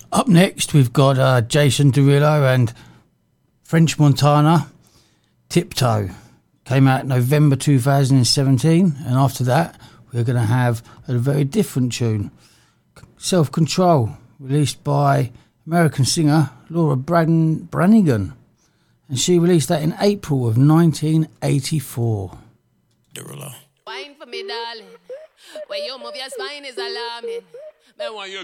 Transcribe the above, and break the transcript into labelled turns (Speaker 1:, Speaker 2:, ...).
Speaker 1: Up next, we've got Jason Derulo and French Montana, Tiptoe. Came out November 2017, and after that, we're going to have a very different tune, Self-Control, released by American singer Laura Branigan, and she released that in April of 1984.
Speaker 2: Wine for me, darling. When you move your spine is alarming. Me want you